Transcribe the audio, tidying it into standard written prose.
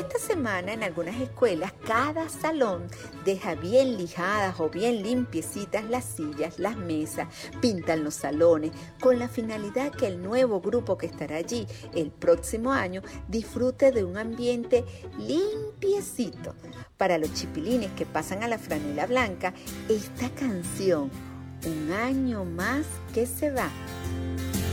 esta semana en algunas escuelas cada salón deja bien lijadas o bien limpiecitas las sillas, las mesas, pintan los salones con la finalidad que el nuevo grupo que estará allí el próximo año disfrute de un ambiente limpiecito. Para los chipilines que pasan a la franela blanca, esta canción, Un año más que se va,